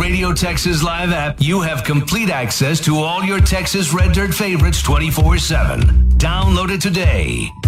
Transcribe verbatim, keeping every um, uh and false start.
Radio Texas Live app, you have complete access to all your Texas Red Dirt favorites twenty-four seven. Download it today.